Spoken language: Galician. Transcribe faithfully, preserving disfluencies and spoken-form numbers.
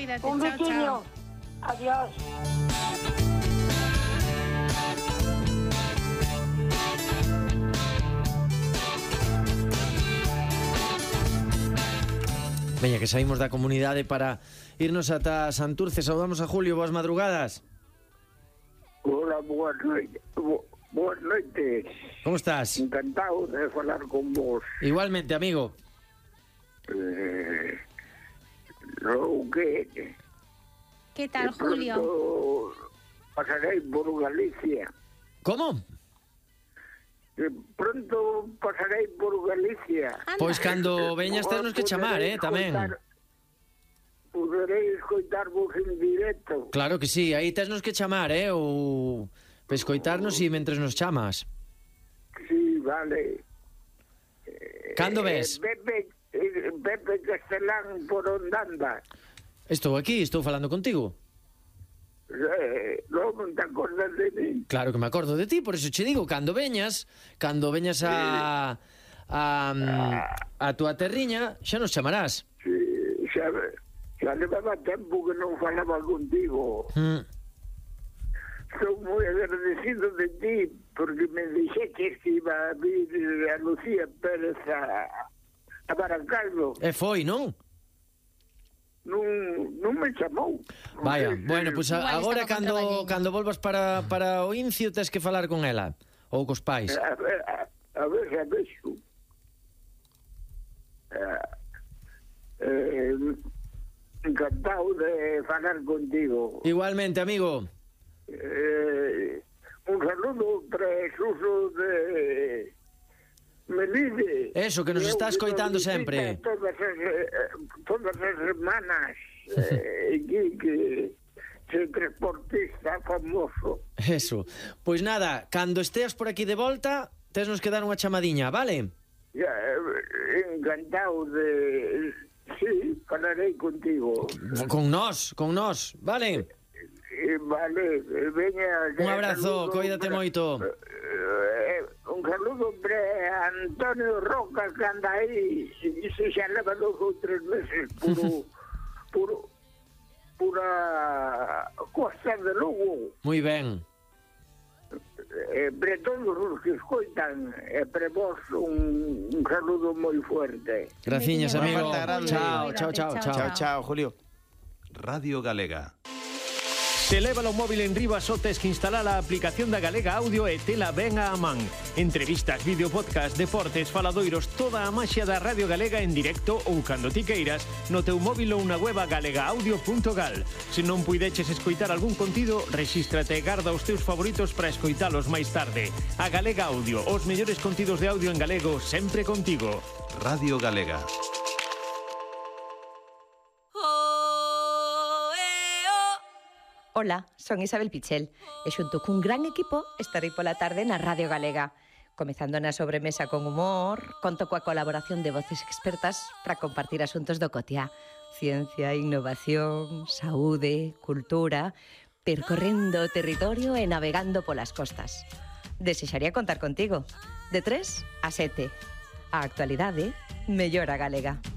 Cuídate, Un chao, besiño. chao. Adiós. Veña, que saímos da comunidade para irnos ata Santurce. Saudamos a Julio, boas madrugadas. Hola, boas noites. Bo, boas noites. Como estás? Encantado de falar con vos. Igualmente, amigo. Eh, lo que... ¿Qué tal, de pronto Julio? pasarei por Galicia. Como? De pronto pasarei por Galicia. Anda. Pois cando veñas ternos que chamar, eh, tamén. Poderei escoitar vos en directo. Claro que sí, aí tesnos que chamar, eh, ou pescoitarnos e mentres nos chamas. Sí, vale. Cando Eh, ves? Pepe, eh, Pepe Castelán por onde anda. Estou aquí, estou falando contigo. Eh, non te acordas de mí. Claro que me acordo de ti, por eso che digo, cando veñas, cando veñas a a, a túa terriña, xa nos chamarás. Sí, xa, xa levaba tempo que non falaba contigo. Mm. Estou moi agradecido de ti porque me dixeches que iba a vir a Lucía Pérez a, a Baracaldo. E foi, non? Non, non me chamou. Vaya, Non sei se- bueno, pois pues Igual agora estaba con cando traballiño. cando volvas para para o Incio tes que falar con ela ou cos pais. A ver, a, a ver, a ver, xo. Eh, eh, encantado de falar contigo. Igualmente, amigo. Eh, un saludo para Suso de Melide. Eso, que nos Eu está escoitando visita sempre. Todas as, eh, todas as semanas. Eh, aquí que se transportista famoso. Eso. Pois nada, cando esteas por aquí de volta, tesnos que dar unha chamadiña, vale? Ya, eh, encantado de... Sí, falarei contigo. Con nós, con nós, vale? Eh, vale, eh, veña... Un abrazo, saludo coídate para- moito. Eh, un saludo para Antonio Roca que anda aí e se xa leva dos ou tres meses puro, puro, pura Costa de Lugo. Moi ben. Eh, para todos os que escoitan, e para vos un, un saludo moi fuerte. Graciñas, Besiño, amigo. Marta, grande. Chao, Cuídate, chao, chao, chao, chao. Chao, chao, Julio. Radio Galega. Se leva o móvil en riba só tes que instalar a aplicación da Galega Audio e tela ben a man. Entrevistas, vídeo, podcast, deportes, faladoiros, toda a maxia da Radio Galega en directo ou cando ti queiras no teu móvil ou na web galegaaudio punto gal. Se non puideches escoitar algún contido, rexístrate e garda os teus favoritos para escoitalos máis tarde. A Galega Audio, os mellores contidos de audio en galego sempre contigo. Radio Galega. Ola, son Isabel Pichel e xunto cun gran equipo estarei pola tarde na Radio Galega. Comezando na sobremesa con humor, conto coa colaboración de voces expertas para compartir asuntos do cotiá. Ciencia, innovación, saúde, cultura, percorrendo o territorio e navegando polas costas. Desexaría contar contigo. De tres a sete. A actualidade mellora galega.